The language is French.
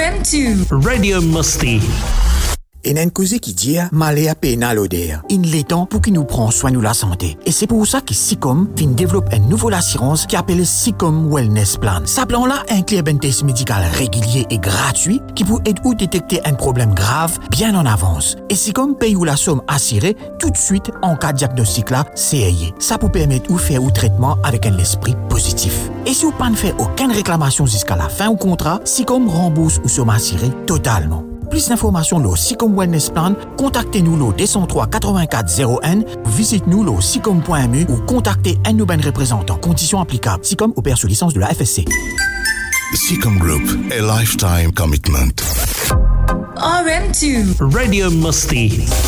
RM2 Radio Musti. Et une cause qui dit malé à pénal odeur. Il est temps pour qu'il nous prenne soin de la santé. Et c'est pour ça que SICOM vient développer une nouvelle assurance qui s'appelle SICOM Wellness Plan. Ce plan-là inclut un test médical régulier et gratuit qui peut aider ou détecter un problème grave bien en avance. Et SICOM paye ou la somme assurée tout de suite en cas de diagnostic là, c'est ça peut permettre ou faire un traitement avec un esprit positif. Et si vous ne faites aucune réclamation jusqu'à la fin du contrat, SICOM rembourse ou somme assurée totalement. Plus d'informations sur SICOM Wellness Plan, contactez-nous au 203 84 0N, visitez-nous au sicom.mu ou contactez un de nos représentants. Conditions applicables. SICOM opère sous licence de la FSC. SICOM Group, a lifetime commitment. RM2 Radio Musti.